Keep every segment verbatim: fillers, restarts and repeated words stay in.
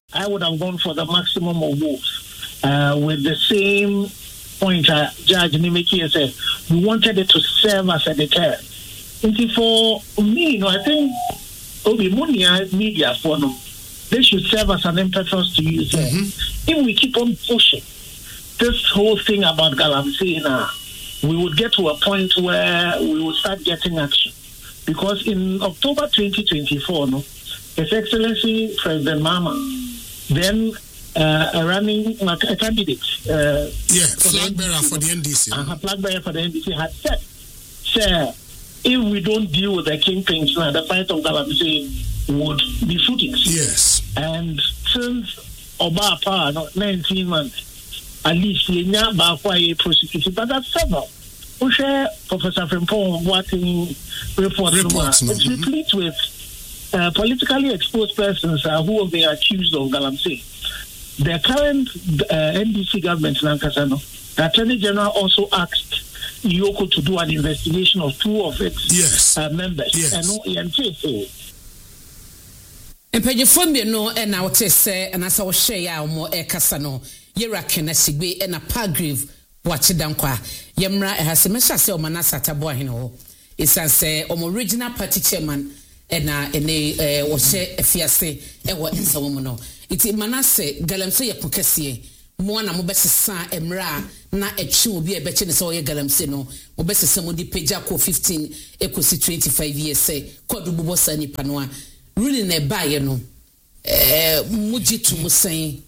I would have gone for the maximum of votes uh, with the same point uh, Judge Nimeki said. We wanted it to serve as a deterrent. And for me, you know, I think Obi Munia media for them, they should serve as an impetus to use it. Mm-hmm. If we keep on pushing this whole thing about Galamsey now, we would get to a point where we would start getting action. Because in October twenty twenty-four, no, His Excellency President Mama, then uh, a running like a candidate, uh, yeah, flag bearer for the N D C, uh, flag bearer for the N D C had said, "Sir, if we don't deal with the kingpins now, the fight of Galamsey would be fruitless." Yes, and since Obapa, no, nineteen months, at least he now by prosecuted, but that's several. We share Professor Frimpong watching reports. reports no. It's mm-hmm. replete with uh, politically exposed persons uh, who have been accused of Galamsey. The current uh, N D C government in Ankasano, the Attorney General also asked Yoko to do an investigation of two of its yes. uh, members. Yes. And Pejifombi no and I would say and as I was share more e kasano Yerake Sigbe and a Palgrave watch it down qua Yemra has a message say Manasa Tabohino. It's an say om original party chairman and a and was share a fiase and what is a woman. It's Manasse Galamsey Pukesi. Mwana mobese san emra na echi obi e beche ne so ye Galamsey no mobese samodi peja ko fifteen ekosi twenty-five years say kodu bubo sani panoa really na baye no eh muji to musen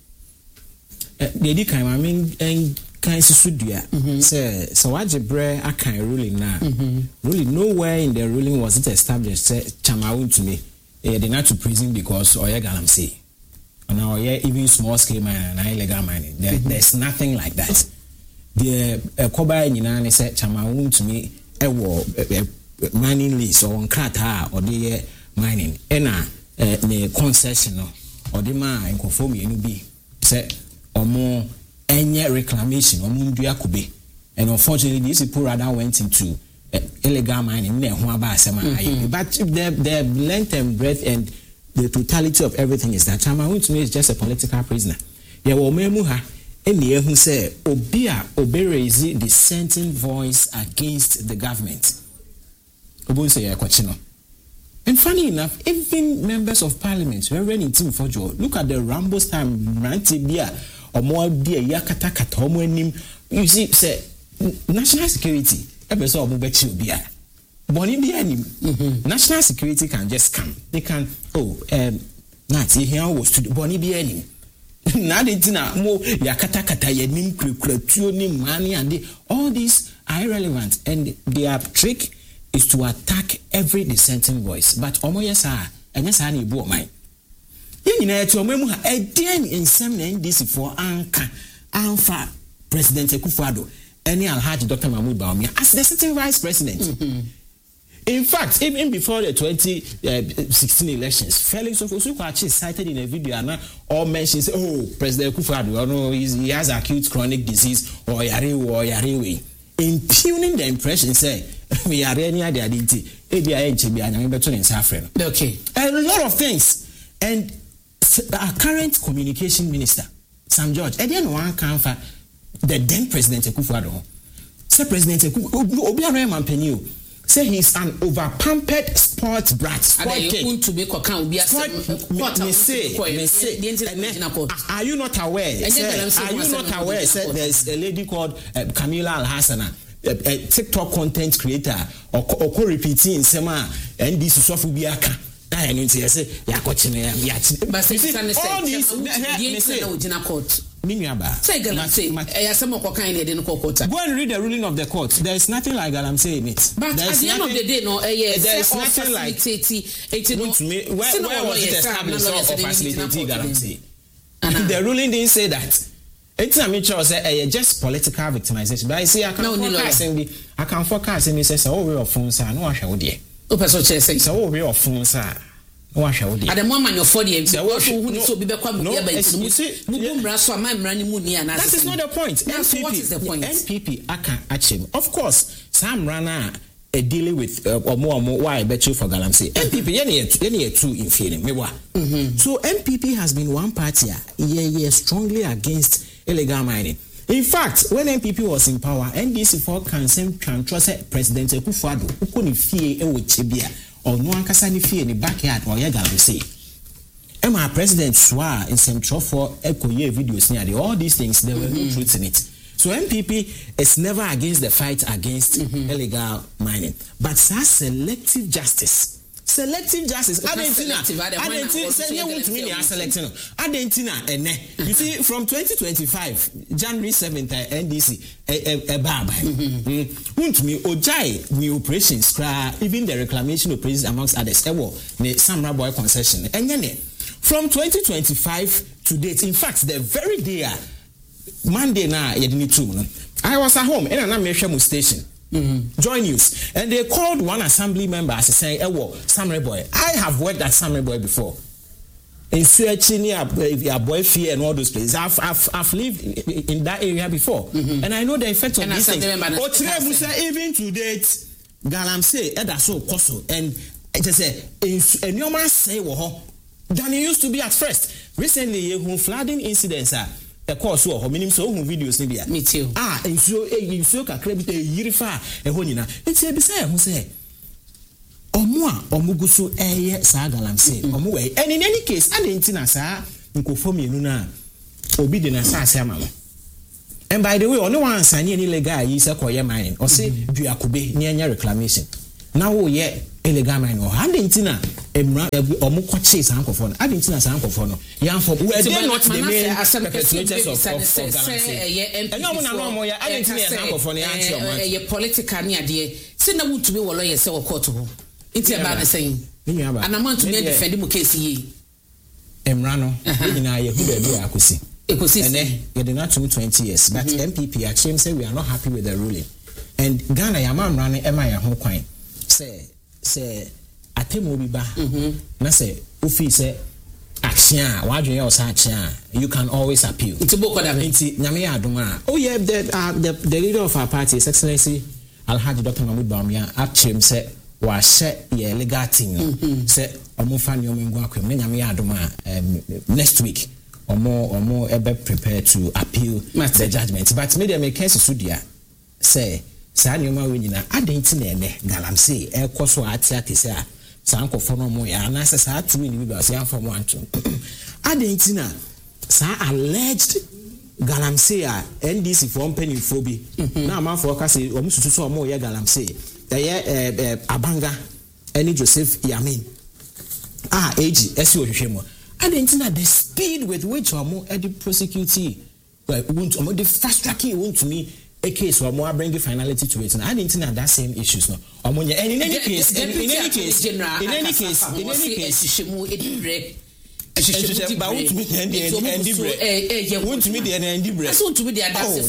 the di kan I mean en kan sisudua say so waje bre akan ruling na really nowhere in the ruling was it established say Chamawun to me eh they not to prison because oye Galamsey. Now, yeah, even small scale mining and illegal mining, there, mm-hmm. there's nothing like that. The Koba in United said, Chamawun to me, a war mining lease or on Krata or the mining, Ena, the concession or the mine, conform you be said, or more any reclamation or Mundia could be. And unfortunately, this poor rather went into illegal mining near Huaba Sama. But the, the length and breadth and the totality of everything is that Chamawun to me is just a political prisoner. Yeah, well, Memuha, and the who say, Obia, Obere dissenting voice against the government. Obun say, Kwachino. And funny enough, even members of parliament were running team for Joe. Look at the Rambo's time, Rantibia, or more dear Yakata Katomo. You see, say, national security, ever saw Mubechi Obia. Mm-hmm. National security can just come. They can, oh, um, Nati here was to the Bonnie Bianim. Nadina, mo Yakata Kata, Yanim, Kratunim, money, and they, all these are irrelevant. And their trick is to attack every dissenting voice. But Omoyasa, and yes, I need mine. You know, to Omemuha, a den in some N D C for Anka, Alpha, President Ekufado, any Alhaji Doctor Mahmoud Baumia, as the sitting vice president. Mm-hmm. In fact, even before the twenty sixteen elections, Felix Ofosu-Kwakye cited in a video and all mentions, oh, President Akufo-Addo, no, he has acute chronic disease or yarewe or yarewe, impugning the impression, say, we are any idea identity, okay, a lot of things, and our current communication minister, Sam George, and then one can for the then President Akufo-Addo, say President Akufo-Addo, Obiara Mampenyu. Say he's an over-pampered sports brat. Sport kid. To make account, me say, me say. Are you not aware? Say, are you not aware? Say, there's a lady called uh, Camila Al-Hassana, a, a TikTok content creator, or or repeating Sema, and this is Sofubiaka. I need to say, Yakochine, Yach. But all these. Say Galamsey, I some of kind in court. Go and read the ruling of the court. There is nothing like Galamsey in it. But at the end of the day, no, yes, there is nothing like eighty. Where was it established or facilitating Galamsey? The ruling didn't say that. It's a mutual say just political victimization. But I see I can forecast and I can forecast and he says, oh, we're phones are no I shall dear. Open so says, oh, we're phones are. At the moment you're forty, that is not the point. That's what is the point. N P P, I can achieve. Of course, Sam Rana uh, dealing with uh, or more or more why I bet you for Galamsey. M P P, any two in feeling, me wa. So M P P has been one party, yeah, yeah, strongly against illegal mining. In fact, when M P P was in power, N D C for can same trust President Akufo-Addo, who couldn't fear a Chibia or no one can fear in the backyard or Galamsey. Emma President Swa in Central for Echo Ye videos near all these things, there were mm-hmm. no truth in it. So M P P is never against the fight against mm-hmm. illegal mining, but that's selective justice. Selective justice. Argentina. Argentina. Say you want me to selecting. Argentina. You see, from twenty twenty-five, January seventh, N D C, a bar. Want me Ojai new operations, even the reclamation operations amongst others. Ewo, ne Samra Boy concession. And then from twenty twenty-five to date, in fact, the very day Monday na yedini two. I was at home and I'm at station. Mm-hmm. Joy News, and they called one assembly member as saying, "Ewo, Samurai Boy, I have worked at Samurai Boy before. In Suechini, your boy fear and all those places. I've, I've, I've lived in that area before, mm-hmm. and I know the effect of and these things. Even to date, Galamsey, Edaso, Koso, and it is a and your man say, "Wo than it used to be at first." Recently, you flooding incidents are. A course or minimum so videos in there. Me too. Ah, and so you so can credit a yirifa a honina. It's a beside who say Omwa Omugusu Aye Sagalamse, Omway. And in any case, I didn't know, sir, Nkofomi Nuna, obedient as Mama. And by the way, no one sign any illegal is a coya mining or say Duakube near reclamation. Now, yet illegal mining or Argentina, or Muko chase uncle for Argentina as uncle for no. Young for where they not the main perpetrators of Galamsey. And no one know more Argentina as uncle for the answer. A political near dear. Send a wood to be a lawyer so court to home. It's about the same. And I want to be defending Mukesi. Emrano, in I who be Akusi. It was in there, you did not twenty years, but M P P actually say we are not happy with the ruling. And Ghana, Yamam running Emma Yahoquine. Say, say, Atemo Biba, na say, Ufi say, action, why do you also action? You can always appeal. It's a book of Namia Duma. Oh, yeah, the, uh, the, the leader of our party, His Excellency Alhaji Doctor Mahmoud Bawumia, actually said, was set your legal team. Said, Omufan Yomingwakum, Namia Duma, next week, or more, or more, ever prepared to appeal the judgment. But maybe make case of Sudia, say, Sanyoma winina adentina ne Galamsey e koso atia tese a sanko fono mo ya na se sa atimi ni bi ase afọ mo anto adentina sa alleged Galamsey a N D C for mpanimfo bi na amanfo ka se o mususu so mo ya Galamsey eye Abanga eni Joseph Yamin ah age esi ohwehwe mo adentina the speed with which omo e prosecute well want omo the fast tracking want to me a case or more bring finality to it. And I didn't know that same issues. No, and in any case, in any case, in any case, in any case, she moved it. She about to be the end of want to be the end of break. Want to be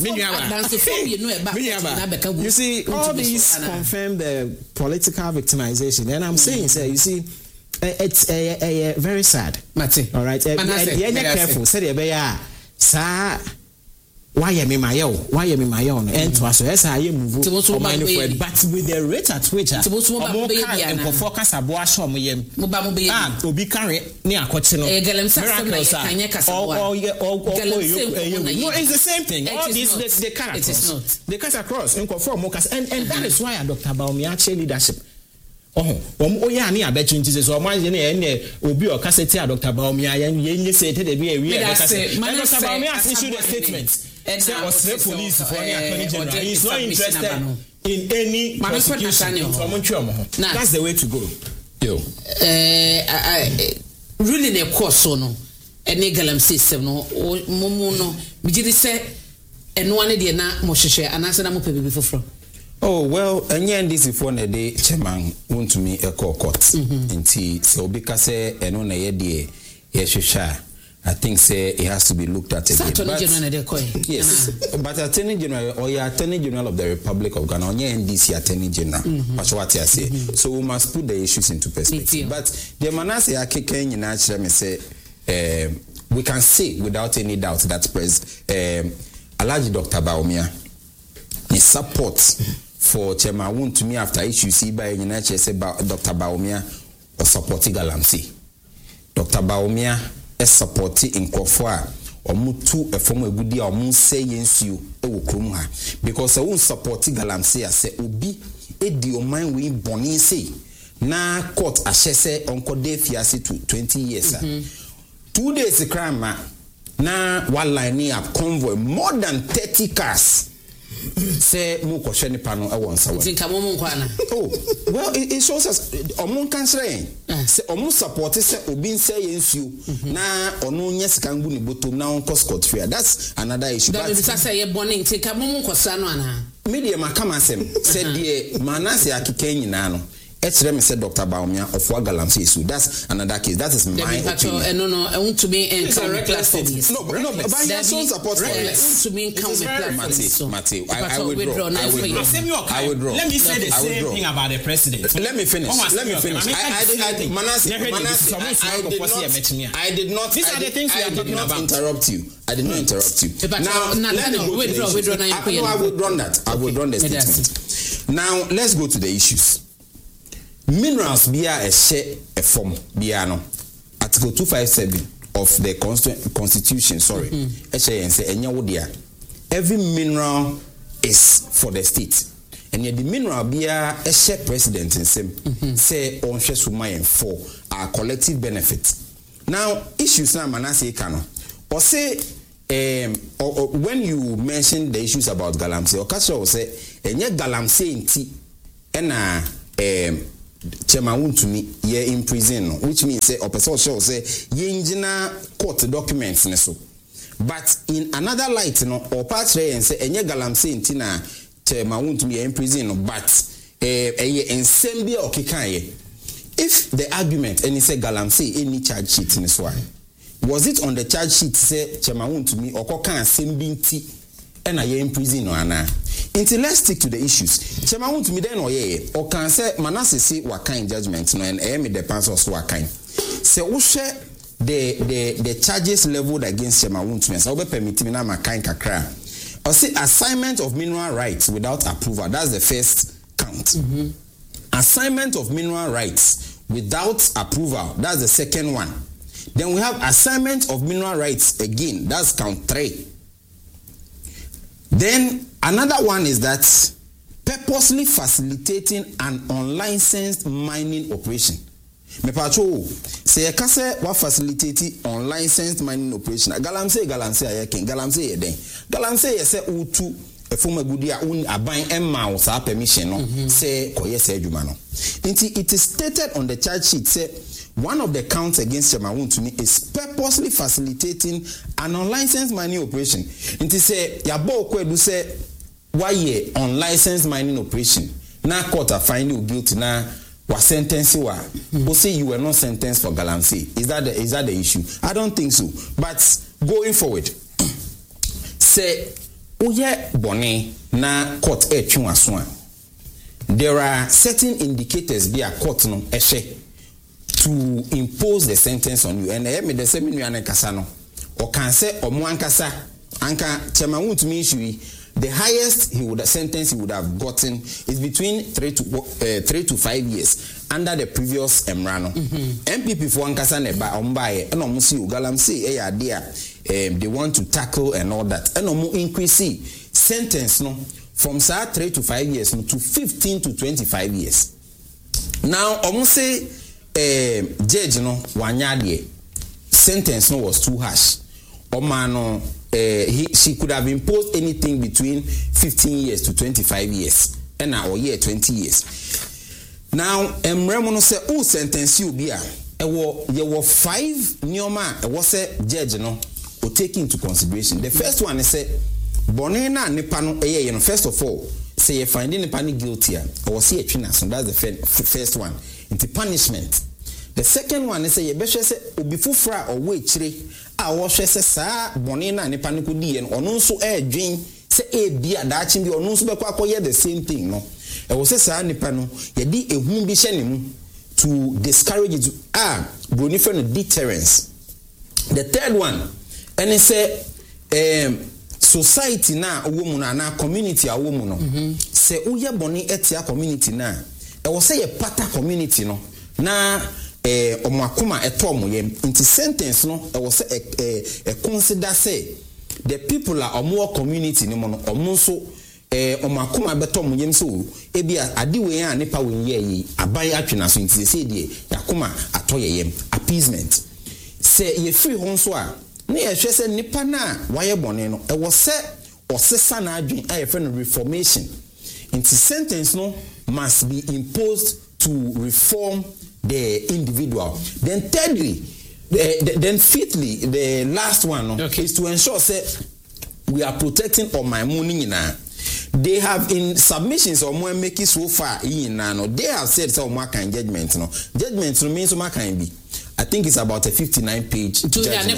the you see, all these confirm the political victimization. And I'm saying, sir, you see, it's a very sad. All right, be careful. Say the sir. Why am I my own? Why am I my own? And to us, yes, I am moving. But with the rate at which I am for focus a boa show me, ah, to be carried near Cochino. Miracles are all, it's the same thing. All these, they cut across. They cut across and conform Mocas. And that is why Doctor Bawumia leadership. Oh, oh, yeah, I bet you this or my any will be a cassette, Doctor Bawumia, and you say to the B A. Doctor Bawumia issued a statement. And there was the police for the attorney general. He is not interested in any prosecution from Montreal. That's the way to go. Yo. Really, the course no. Any Galamsey system no. Momo no. Bijidi say, and one day na Moshe and answer na mo pebi before. Oh well, and yeah, this is for the day. Chairman want to me a court court. Inti so because say and on a day, yes, I think say it has to be looked at again. But, yes, but Attorney General or your Attorney General of the Republic of Ghana, or your N D C Attorney General, that's what I say. Mm-hmm. So we must put the issues into perspective. But the Manase Akeken in actually me say uh, we can say without any doubt that Pres uh, Alhaji Doctor Bawumia he supports for Chairman Woon to me after issue see by United say Doctor Bawumia or supporting Galamsey. Doctor Bawumia is supporting in Kofua or Mutu a former good deal or Moon say yes you because I won't support Galamsey. I say Ubi Eddie or mine we Bonnie say na court ashese Uncle Dave Fiasi to twenty years. Mm-hmm. Two days a crime na one line up convoy more than thirty cars. Say mu ko hwe nipa no e won sawa tinka mo mo nkwana oh well it, it shows us omo kan sre say omo support say obi nse yensuo na ono nya sika ngu ni botom na on scot free. That's another issue. That is say ye born tinka mo mo nkosa no ana media makama asem say de manase akeka nyina no H me said Doctor Bawumia of Galamsey issue. That's another case. That is my opinion. No, no, I want to be in platform. No, but no, but he has shown support for it. To be in platform. Mate, I will withdraw. I will withdraw. I will withdraw. Let me say the same thing about the president. Let me finish. Let me finish. I did Manasi. I did not. These are the things we are talking about. Interrupt you. I did not interrupt you. Now, let me go withdraw. Withdraw. I will withdraw that. I will withdraw the statement. Now, let's go to the issues. Minerals bia a share a form bia no article two fifty-seven of the Constitu- constitution sorry mm-hmm. say enya wo dia every mineral is for the state and yet the mineral bia a share president in same mm-hmm. say on share sumayen for our collective benefit. Now issues na manase kano or say um or, or when you mention the issues about Galamsey or Kasha will say enya Galamsey nti ena um Chairman Woon to me ye in prison, which means say or person show say ye engineer court documents so. But in another light, you know, or part and say enye Galamsey ntina Chairman Woon to me in prison, but eh eh ensembia okikaye. If the argument and he say Galamsey any charge sheet in this one, was it on the charge sheet say Chairman Woon to me or koka sembinti and I in prison or ana? Until let's stick to the issues. Chairman Woon to me then or ye or can say Manase say what kind judgment no and I am the depends on what kind. Say who share the the the charges leveled against Chairman Woon to me. So be permit me na my kind kakra. Or say assignment of mineral rights without approval. That's the first count. Mm-hmm. Assignment of mineral rights without approval. That's the second one. Then we have assignment of mineral rights again. That's count three. Then another one is that purposely facilitating an unlicensed mining operation. Me pacho say you can say what facilitating unlicensed mining operation. Galamsey Galamsey ayaken Galamsey yeden. Galamsey ye say utu e former gudia un aban emma sa permission no say koye say adwuma no. Nti it is stated on the charge sheet say one of the counts against Chairman Woon to me is purposely facilitating an unlicensed mining operation. Nti say yabo kwedu say why ye unlicensed mining operation. Na court are finding you guilty na was sentenced wa. But say you were not sentenced for Galamsey. Is that the is that the issue? I don't think so. But going forward, say oye bone na court e twen aso a. There are certain indicators be a court no ehwe to impose the sentence on you. And I me the same you an kasa no. Or can say omo ankasa anka Chairman Woon to me issue the highest he would have sentence he would have gotten is between three to uh, three to five years under the previous Emrano. Mm-hmm. M P P for Ankasa neba ombaye and omusi Galamsey eh idea um, they want to tackle and all that. And omu increase sentence no from say three to five years no to fifteen to twenty-five years. Now omusi um, judge no wanyade sentence no was too harsh. Omano Uh, he, she could have imposed anything between fifteen years to twenty-five years and now or year twenty years. Now emremono say who sentence you be a ewo ye were five nyoma e was say judge no or take into consideration. The first one is say bonena nipa no eye you know first of all say you finding nipa no guilty or say atwina so that's the first one. Into punishment. The second one is say you be say obi fufra or we chire a wo hwe se saa bone na nipa ne kodi ye no ono nso edwen se e bia da chi bi ono nso be kwa akoye the same thing no e wo se saa nipa no ye di ehun bi hye ne mu to discourage it ah broni fe no deterrence. The third one and say um society na owo mu na na community awo mu no se uye boni etia community na e wo se ye pata community no na eh omo akoma eto mo yem inti sentence no e wo se e e consider say the people are omo community ni mo no omo so eh omo akoma beto mo yem so e bia ade we an nipa we ye yi aban atwena so inti se die yakoma ato ye yem appeasement se ye free hon so a na ye hwe se nipa na waye boni no e wo se osesa na adwen a ye friend reformation inti sentence no must be imposed to reform the individual. Then thirdly, the, the, then fifthly, the last one okay. is to ensure say we are protecting all my money now. They have in submissions or more making so far in no they have said so more kind judgment no judgment no means so more kind be I think it's about a fifty-nine page judgment.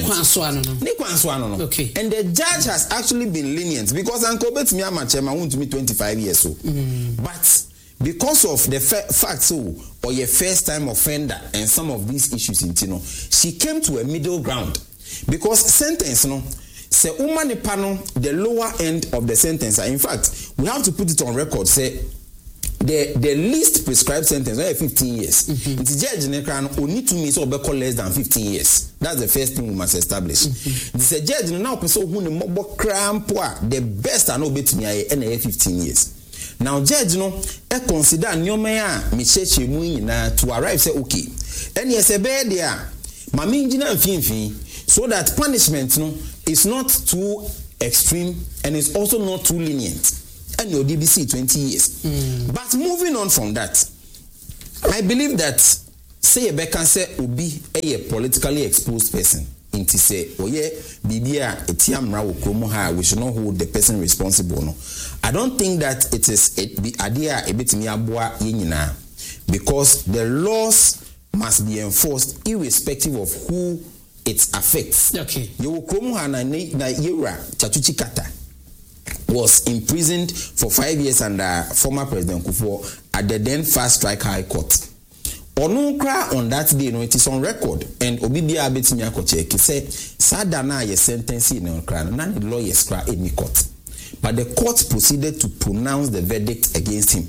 Okay. And the judge has actually been lenient because Uncle Bet me am chairman want to me twenty-five years so. Mm. But because of the fa- fact so or your first time offender and some of these issues in Tino, she came to a middle ground because sentence no say umani pano the lower end of the sentence. In fact, we have to put it on record. Say the the least prescribed sentence is fifteen years. Mm-hmm. It's judge nekran only two means or call less than fifteen years. That's the first thing we must establish. Mm-hmm. It's a judge now person who the best I know bet me I fifteen years. Now judge no e consider nyoma a me cheche mu nyina to arrive say okay. Any say be there ma me ngina mfimfin so that punishment no is not too extreme and it's also not too lenient. And your D B C twenty years. Mm. But moving on from that, I believe that say a can say obi a politically exposed person. Inti say oye bibia etiamra wo kromo ha we should not hold the person responsible no. I don't think that it is it be idea ebetimi aboa ye nyina because the laws must be enforced irrespective of who it affects. Okay. Yo kromo ha na na yera Chatuchi Kata was imprisoned for five years under former President Kufuor at the then Fast Track High Court. Onunkra on that day, no, it is on record, and Obibia Abetinya Kocheki said, Sadana ye sentence in Onunkra, none the lawyers cry any court. But the court proceeded to pronounce the verdict against him.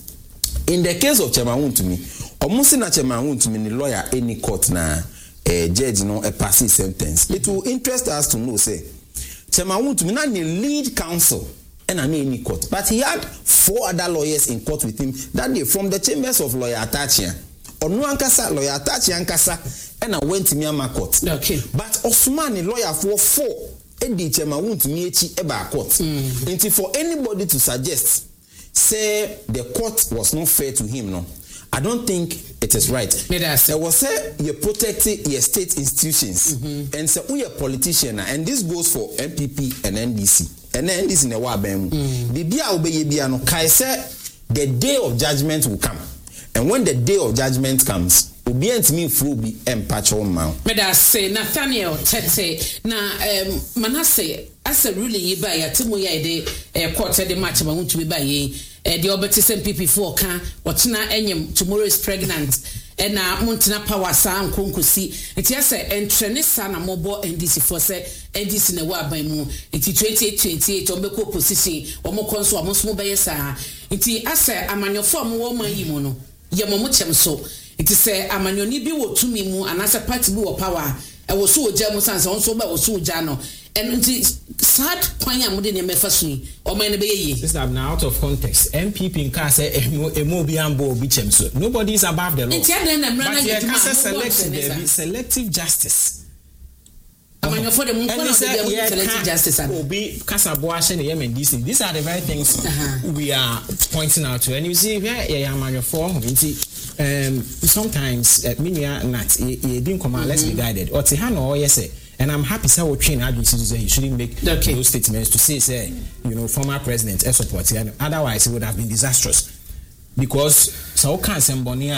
In the case of Chairman to me, almost in a Chairman to me, the lawyer any court na a judge no a passive sentence. It will interest us to know, say, Chairman to me, not the lead counsel. And I any court, but he had four other lawyers in court with him that day from the chambers of lawyer Atachia. Onu ankasa lawyer Atachia ankasa, and I went to Myanmar court. Okay. But Osmani lawyer for four, Eddie Chairman won't me eba court. Mm. Until for anybody to suggest, say the court was not fair to him, no. I don't think it is right. There was say you protect your state institutions mm-hmm. and say we are politician and this goes for M P P and N D C. And then this in a wa bem. Bibia obeye bia no kai say the day of judgment will come. And when the day of judgment comes, obi antimi fru bi empacho ma. Me da say Nathaniel Tete na um Manasseh as a ruling ye ba ya timu ya de e court de match ma huntu ba ye e de obeti sem P P four ka otena enyem tomorrow is pregnant and na montina power sa nkonkosi enti ase entrene sa na mobo N D C for say N D C na wa ban mu enti twenty twenty-eight ombeko opposition omo konso omo so be yesa enti ase amanyofo mo wo man yi mu no ye mo mo chem so enti se amanyoni bi wo tumi mu anase party bi wo power e wo so oja mu sanse won so ba wo so oja no and enti sad kwanya mo de ne mefa so yi o man ne be ye sister now out of context M P P nka say emo bi ambo obi chem so nobody is above the law enti adem na mra na get selective selective justice amanyo for the mun for the selective justice obi kasabo ahye ne yemen D C these are the very things uh-huh. we are pointing out to and you see where yeah amanyo for enti um sometimes uh, minia nat e din come let's be guided or ti ha no yes and I'm happy say we train agencies say you shouldn't make okay. those statements to say say you know former president as support otherwise it would have been disastrous because so can somebody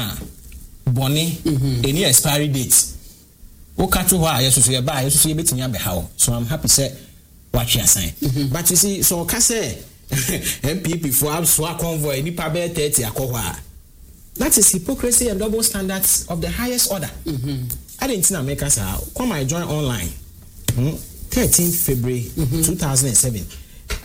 boni any expiry date o ka to ho ayeso so ye ba ayeso so ye betimi abeha so I'm happy say what you assign mm-hmm. but you see so ka say M P P for abswa convoy ni pa be thirty akohwa that is hypocrisy and double standards of the highest order. Mm-hmm. I didn't know make us come I join online. thirteenth February mm-hmm. two thousand seven.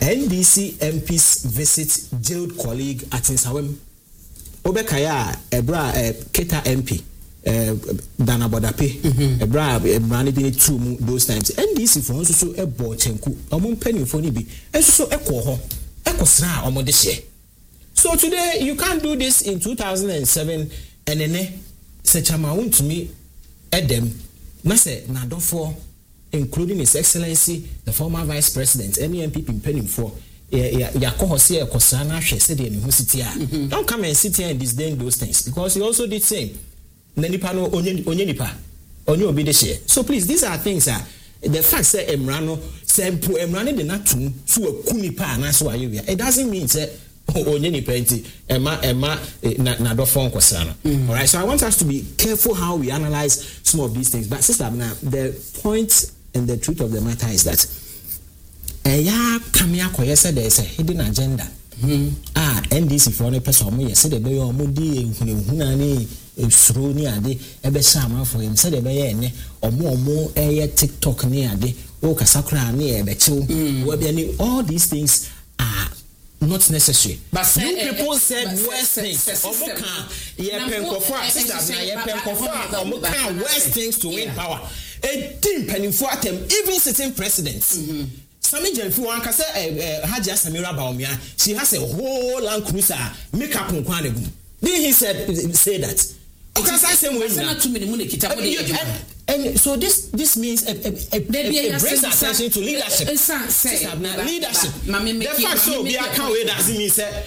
N D C M Ps visit jailed colleague at Nsawem. Obekaya Ebra Keta M P Dana Bodape Ebra Ebrani did two those times. N D C for also so a bochenku among penny for Nibi and so a coho echo sra among the share. So today you can't do this in two thousand seven and then such a amount to me Edem Nase Nadofo, including His Excellency the former Vice President N M P penny for Yakohosia Kosana said in Husitia. Don't come and sit here and disdain those things because he also did same. Nanipano Onyenipa Onyo Bideshe. So please, these are things that the fact that Emrano said Emrani did not to so a kunipa and so it doesn't mean that Onyenipa Emma Emma Nadofon Kosana. All right, so I want us to be careful how we analyze some of these things. But sister, now the point and the truth of the matter is that Eya Kamia Koyesa, there is a hidden agenda. Ah, N D C for any person, yes, said the bay or moody, Hunani, Sroni, Ade, Ebeshama for him, said the bay, or more, more, a TikTok near the Okasakra near Bechu. All these things are not necessary. But you people said worse things. Omoka, ye penkofa, sister, ye penkofa, Omoka, worse things to win power. A team penning for them, even sitting presidents. Sami Jenfu Anka say Haji Samira Baumia, she has a whole Land Cruiser make up on Kwanegu. Then he said say that. Because I say when and so this this means a, a, a, a, a brings attention to leadership. Leadership. The fact so be account way doesn't mean say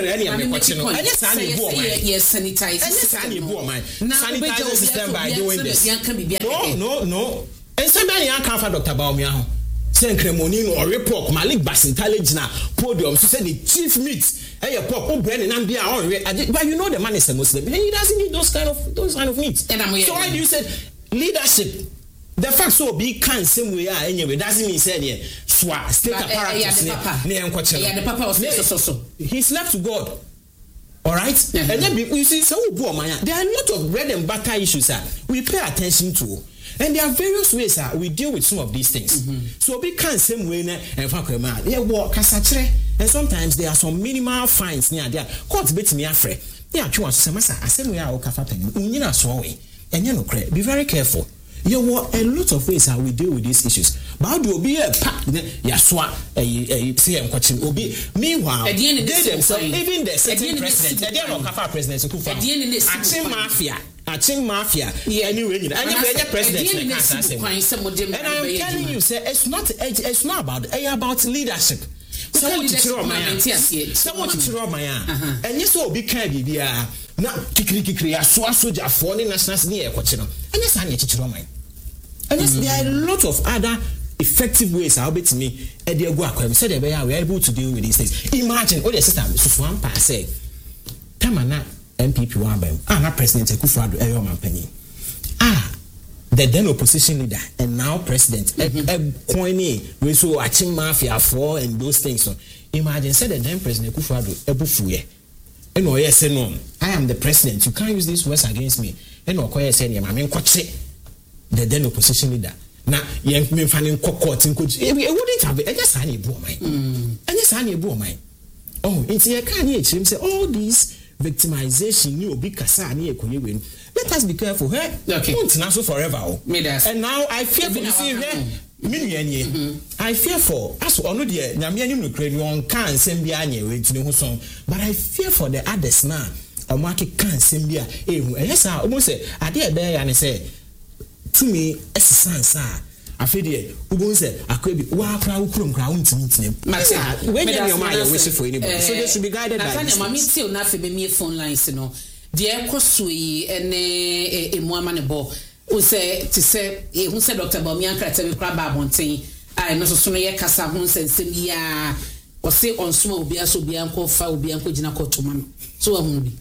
yes sanitize sanitize system by doing this. No, no, no. And somebody can't find Doctor Baumia. Senkremoni or report Malik Bass intelligence na podium so say the chief meet eh your pop oh brand and be on but you know the man is a Muslim and he doesn't need those kind of those kind of meat. So why do you say leadership? The fact so be can same way anyway doesn't mean say there swa state apparatus ne enkoche yeah the papa was so so he's left to God. All right, and then you see so there are a lot of bread and butter issues that we pay attention to. And there are various ways that we deal with some of these things. Mm-hmm. So we can't same way and yeah, walk and sometimes there are some minimal fines near there. Court bit me afraid. Yeah, you want to say, I said we are okay. You know, so way and you know, be very careful. You know, a lot of ways how we deal with these issues. But do be a pack, Yaswa, a C M question, Obi. Meanwhile, they themselves, even the sitting president, the General Kafa president, Achim Mafia. Aching Mafia, yeah, anyway, and the president. And I'm telling you, sir, it's not it's not about it's about leadership. Someone to throw my hand. Someone to throw my hand. And yes, so be kind, yeah. Now, kikri kikri, a swa soja for the national near Cochino. And yes, I need to throw mine. And yes, there are a lot of other effective ways. I'll bet me, Eddie Guaco said we are able to deal with these things. Imagine, oh, the system, so one pass say, Tamana. M P P one bem. Ah, na President Akufo-Addo Eyo Mampani. Ah, the then opposition leader and now president. Coiny we so Achim Mafia for and those things. So imagine said the then President Akufo-Addo Ebufuye. And no yes no. I am the president. You can't use these words against me. And no koye say I mean koche the then opposition leader. Now yen me fanin court in coach. It wouldn't have it just any bo mine. And just any bo mine. Oh, it's a can you say all these victimization you be kasa ni ekonye we. Let us be careful. Hey, okay. Don't na so forever. Oh. And now I fear for you see here. I fear for as ono de nyame anim no kra ni on kan sem bia anya we ntini ho son. But I fear for the others now. Omake kan sem bia ehu. Yes sir, almost say ade e be ya ne say to me essence afede ubon say akwabi wa akra ukrom kra untimi ntinem when you my wish for anybody so they should be guided by this mama till na fe be me phone lines no de ekoso yi ene emu amane bo o say to say e hu say Doctor Bawumia Nkrate be kra ba bonten ai no so so no ye kasa hu nsensem ya o say onsuma obi aso obi anko fa obi anko gina ko to mama so wa hu bi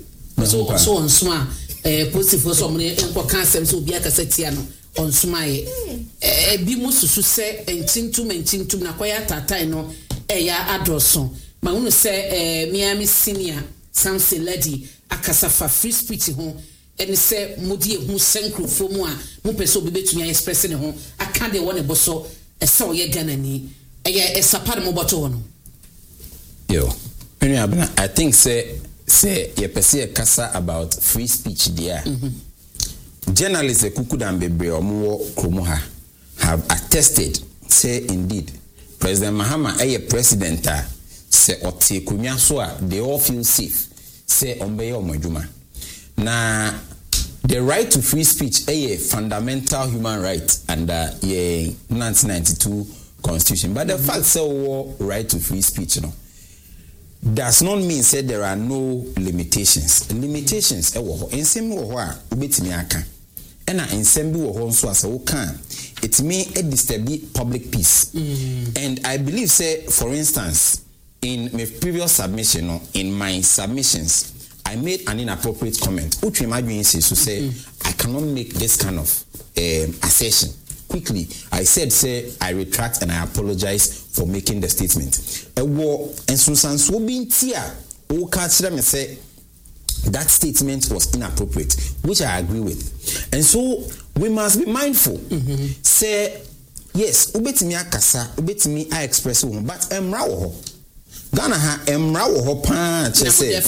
so so onsuma eh positive so mo ne enko cancer so obi akasa tia no on sumaye eh bi mususu se entintum entintum na kwaya tatai no eh ya adroso ma unu se eh Miami senior Samson lady akasafa free speech ho eni se mudi ehu senkrofo mu a mu pese obi betumi express ne ho aka de won e boso e se oye Ghana ni eye esapar mo boto no yo enu abna I think say say ye pese kasa about free speech there mm-hmm. journalists ekuku dan bebre omo kromo ha have attested say indeed President Mahama eye president a say ote kunwa so a they all feel safe say ombeye omodwuma na the right to free speech a fundamental human right under the nineteen ninety-two constitution but the fact say we right to free speech you know does not mean say there are no limitations limitations e wo ho ensem wo ho a obetimi aka ena ensem bi wo ho nso asa wo kan it mean a disturb public peace mm. and I believe say for instance in my previous submission no, in my submissions I made an inappropriate comment. Which imagine says to say, mm-hmm. I cannot make this kind of um, assertion. Quickly, I said, say, I retract and I apologize for making the statement. A war and Susan Swobin Tia, who catch them and say, that statement was inappropriate, which I agree with. And so we must be mindful. Mm-hmm. Say, yes, ubetimi akasa, ubetimi I express, but emra Ghana ha emra wo ho pa che say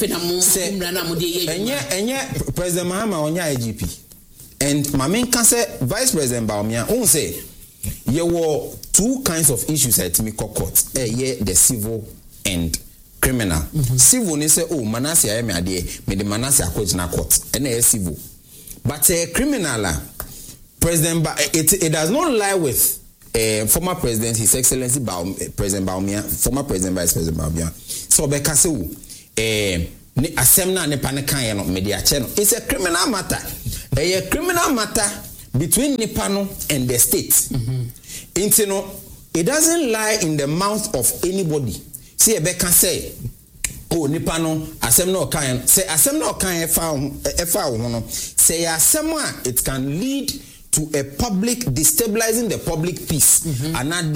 enye enye President Mahama onya I G P and mamen kan say Vice President Baumia on say ye were two kinds of issues at me court eh ye the civil and criminal mm-hmm. Civil ni say oh Manasseh ayeme ade me the Manasseh akojina court and eh civil but eh criminal President ba it, it does not lie with Uh, former president, His Excellency Baum, uh, President Baumia, former president, Vice President Baumia. So because eh asemna ne panekan no media channel. It's a criminal matter. A criminal matter between Nipano and the state. Mm-hmm. Into no, it doesn't lie in the mouth of anybody. See a can say, oh Nipano asemna okan say asemna okan efa efa hono say asemwa it can lead to a public destabilizing the public peace mm-hmm. and not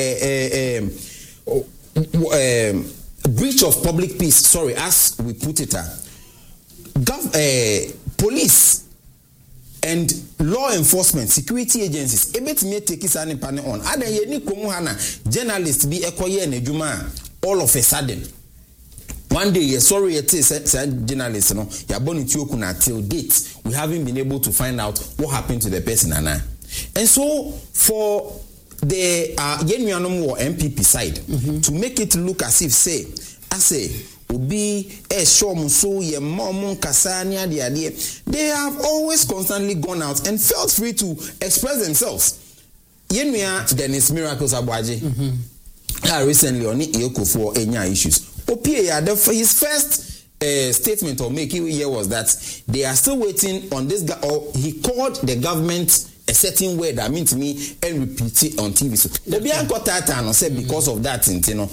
uh, uh, um, uh, breach of public peace. Sorry, as we put it, uh, gov- uh, police and law enforcement, security agencies. Ebet me take this an panel on. Ada ye ni komu hana journalists be ekoye nejuma all of a sudden. One day, yeah, sorry, it is said journalists, no, you're born in Tiokuna till date. We haven't been able to find out what happened to the person, Anna. And so, for the uh, Yenuanum or M P P side, mm-hmm. to make it look as if, say, I say, Obi, eh, Shomuso, ye Momon, Kasania, the idea, they have always constantly gone out and felt free to express themselves. Yenuia, Dennis Miracles Abwaji, mm-hmm. recently on it, Yoko for any issues. O P A, his first uh, statement or making here was that they are still waiting on this guy, or he called the government a certain word that means to me and repeat it on T V. So Obi got that and said because of that, you know,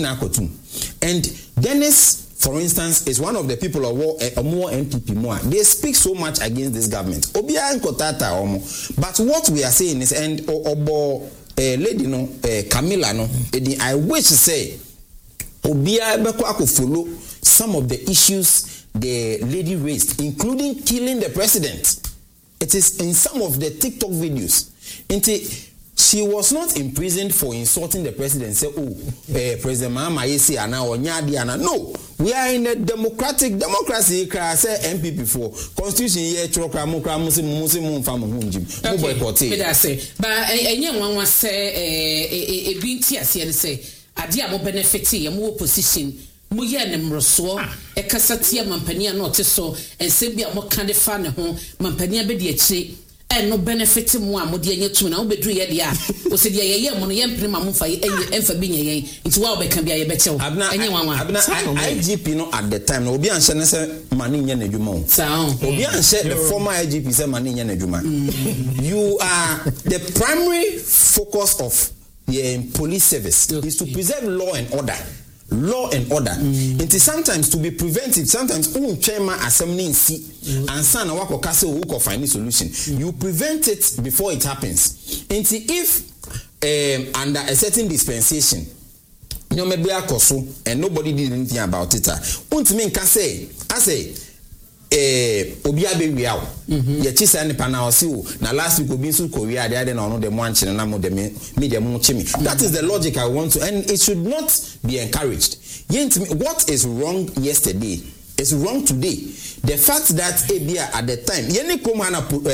and Dennis, for instance, is one of the people of war, uh, more M P P more. They speak so much against this government. Obi got that, but what we are saying is, and Obo lady no Camilla no, I wish to say. Obia beko ako follow some of the issues the lady raised, including killing the president. It is in some of the TikTok videos. Until she was not imprisoned for insulting the president. Say, oh, uh, President Mahama Yesi ana onyadi ana. No, we are in a democratic democracy. Say M P P for constitution here. Chokra mokra musi musi mumfa muhunjim. Mo boycott. But I say, but enye wan wan say e e binti ase say. Adia mo benefiti ya mo opposition mo ye ne mroso e kasatia mampania na ote so ense bia mo kan de fa ne ho mampania be de achi e no benefit mo a mo de anya tu na wo bedru ye de a o se de ye ye mo no ye mpre mo fa ye emfa bi nye ye nti wa obeka bia ye bechew enye wanwa abna I G P no at the time no obi anhye ne se mani nya nadwuma o sa obi anhye the former I G P se mani nya nadwuma you are the primary focus of the police service okay. is to preserve law and order. Law and order. Mm. It is sometimes to be preventive. Sometimes un chairman assembly see and son wako kase who find a solution. Mm. You prevent it before it happens. And if um, under a certain dispensation, you know maybe a koso and nobody did anything about it. Unt me can say, I say, eh obi abewiawo ye chi say nipa na osi wo na last week obi nso ko wi ade ade na ono de mo anche na mo de me me de mo chimi. That is the logic I want to, and it should not be encouraged. What is wrong yesterday is wrong today. The fact that A B A at the time yeni come and uh,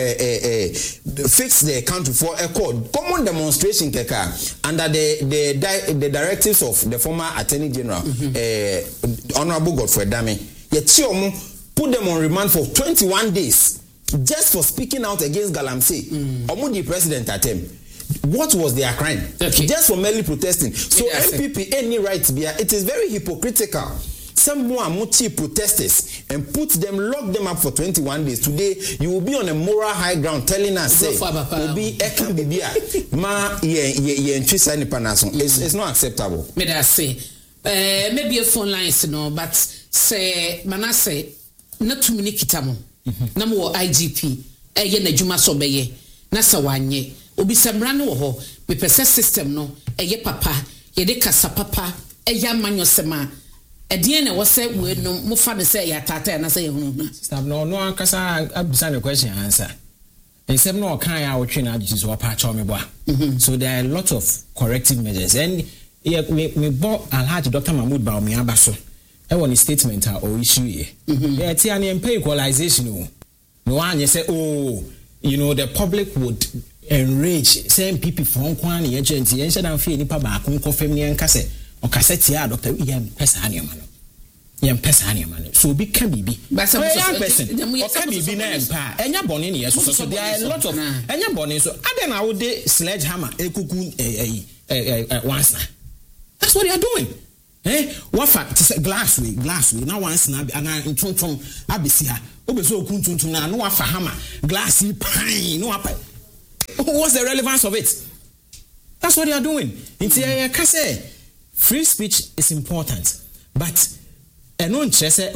uh, uh, fix the country for a code common demonstration keka under the the di- the directives of the former Attorney General mm-hmm. uh, Honorable Godfrey Dame. Yet put them on remand for twenty-one days just for speaking out against Galamsey. Mm. Omudi president at him. What was their crime? Okay. Just for merely protesting. So yeah, M P P any right to be. It is very hypocritical. Some more muchi protesters and put them, lock them up for twenty-one days. Today you will be on a moral high ground telling us say will be eka bibia ma ye ye ye ntwisa ni panaso. It's it's not acceptable. Me da say eh maybe a phone lines no but say Manasseh na tumini kitamo na mo I G P eh ye na dwuma so beye na sa wanye obi samra no ho me pese system no eh ye papa ye de kasa papa eh ya manyosema edie na wose we no mo fa de say ya tata na say ye hunu na stop no no akasa abisa the question answer except no kan ya wotwe na adi so pa cha me boa so there are a lot of corrective measures and yeah, me me bo Alhaji Doctor Mahmood Bawumia abaso e won statement or issue here yeah ti an pay equalization no no one say oh you know the public would enrage same people from kwan ye agent ye nshada mfie nipa ba akon kofem ne enka se o kaseti a doctor yam pesa anioma no yam pesa anioma no so bi ka bibi but some person o ka bibi na empa enya bone ne yeso so there are a lot of enya bone so ade na wo de sledgehammer ekuku eh eh once na that's what they are doing eh what fact is glass way glass way now once na ana ntonton abesi ha obeso okuntuntum na no afa hammer glass pine no apa. What's the relevance of it? That's what they are doing. Mm-hmm. Free speech is important, but I know there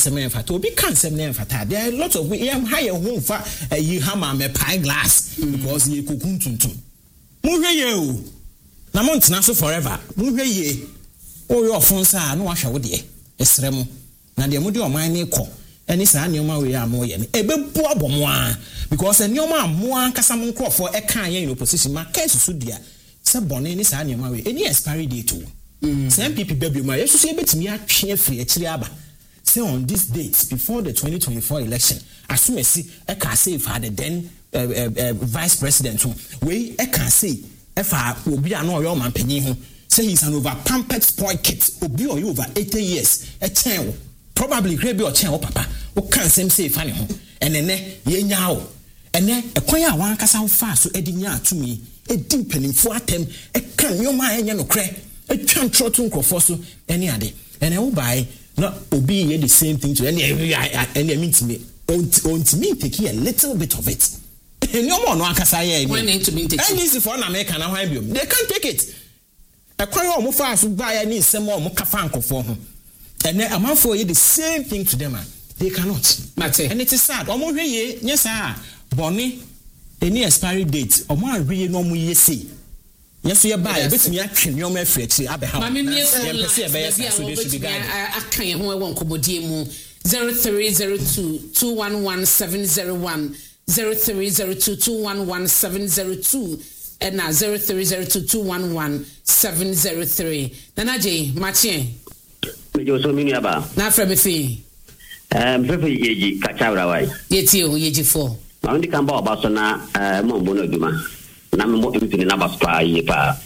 are a lot of we am higher home for a ye hammer me pine glass because ye kukuntuntum. Muhe ye na montana so forever. Muhe ye o your phone sa no ahwa wo de esrem na de mudi o man ne ko eni sa neoma we am wo ye ne ebebu abomo a because neoma mo ankasa mo nkrofo e kan ye in opposition ma case so dia se bone ni sa neoma we eni expiry date o some people baby ma yesu se betimi atwe afiri akiri aba say on this date before the twenty twenty-four election asumesi e ka say for the then uh, uh, uh, vice president we e ka say e fa obi an oyo man panyin ho say he's an over pampered spoiled kid obi oyo over eighty years e chen probably grade be o chen o papa o kan sem say fa ne ho enene ye nya o ene ekwan a wan kasa ho fa so edi nya atumi edi mpanimfo atem e kan nyoma enye no kre e twan trotu nkrofo so ene ade ene wo bai no obi ye the same thing to ene ene mean to me on to me take a little bit of it nyoma no akasa ye when need to be take and this for na America na hwan biom they can't take it ekwan o mo fa so ba ya ni nsem o mo kafa nkofo ho ene amanfo ye the same thing to them they cannot matter and it is sad o mo hwe ye nyesa boni any expiry date o mo ahwe no mo ye say yes ye buy betimi atwe nyoma afrechi abeha mama mi e so be so dey should be guide akan ye ho e won komodie mu zero three zero two two one one seven zero one zero three zero two two one one seven zero two and now zero three zero two two one one seven zero three nanaje machie me jo so mi aba na fra me fi um fefe yeji kachawra wai yeti o yeji fo ma ndi kan ba oba so na mo mbo na duma na me mo empini na baspa yi pa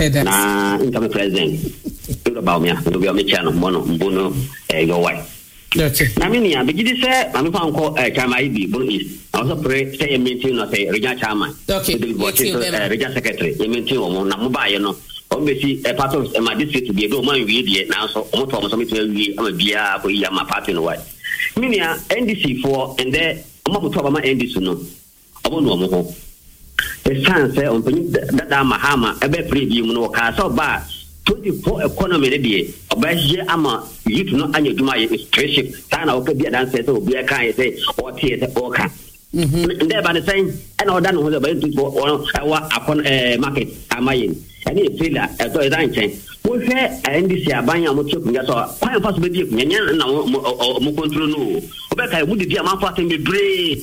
na incoming president ndo ba o mi ndo bi o mi chano mo no mbo no eh yo wai okay na me nia be gidi se ma me fa nko eh chama ibi bo is also pray say maintain no say regional chairman okay regional secretary you maintain o mo na mo ba ye no o be si a part of my district be do man wi die na so o mo to mo so me to wi ama bia ko yi ama party no wai me nia N D C for and there o mo to ba ma N D C no o mo no mo ho the chance on that that mahama e be free bi mu no ka so ba twenty-four economy ne die obaje ama youth no anya duma ye stressing sana o ka bia dan say so obi e kan ye say o tie say o kan mhm nde ba ne say e na o dan ho ze ba twenty-four o wa akon eh market amayin ani failure e to e dan chen mo fe N D C abanya mo check nya so kwan fa so be die nya nya na mo control no obeka mu di ama fa tem bebre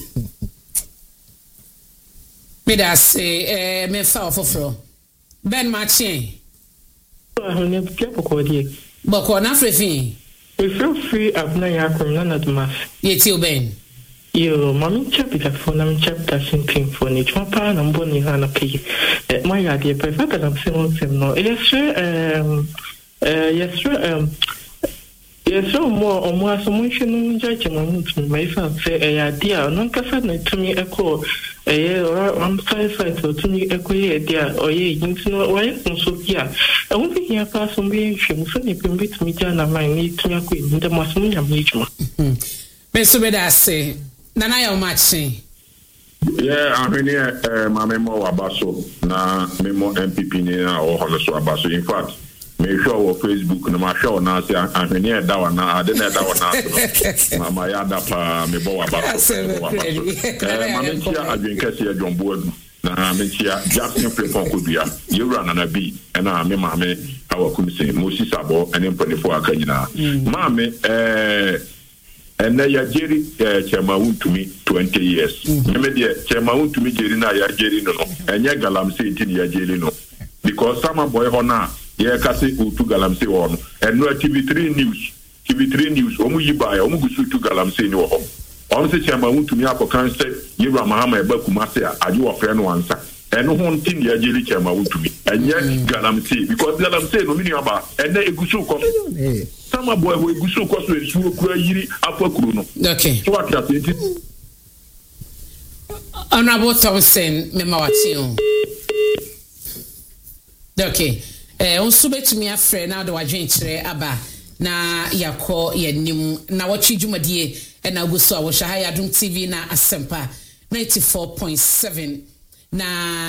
me da say eh me fa ofofro Ben Machin ah ne pia ko die boko na frefin we feel free abna ya ko na na duma yeti oben yo mami chapita for na chapita sinking for ni chapa na mboni na pay eh my idea perfect am simon sim no yes sure um eh yes sure um yes so more or more so much no judge mamut my fan say eh idea no kasa na tumi eko eh am sai sai to tumi eko ye idea o ye no why so kia e won be here pass on be hwem so ni pembe tumi ja na man ni tumi akọ ni dem aso nya mejuma me so be da say Nana ya Machin. Yeah, I'm in here, uh, my memo abaso, na memo M P P ni na o hono so abaso. In fact, me show on Facebook, na ma show na say I'm in here that one na, I didn't that one na. Mama ya da pa me bo abaso. Eh, ma me chia adwen kese ya John Boadu. Na me chia Justin Frepon Kodua. Yewura na na bi, na me ma me awakumse Moses Abo ene mponefo aka nyina. Ma me eh and na ya jeri chema untumi twenty years me de chema untumi jeri na ya jeri no enye galamse eighteen ya jeri no because some boy ho na ye kase utu galamse ho no eno T V three news T V three news omu yiba ya omu gusu utu galamse ni ho on se chema untumi akokan se Yewura Mahama eba kumase a aje wo fre no ansa eno ho ntin ya jeri chema untumi enye galamse because galamse no mini aba ene egusu ko Sama boy we gusu ko so esu kura yiri afakuru no. Okay. So what you say? Honorable Thompson me mawati o. Okay. Eh on so betumi afre na do wadwen kire aba na yakọ yanim na watchi dwumadie e na gusu a wo hwa ha Yadom T V na Asempa ninety-four point seven na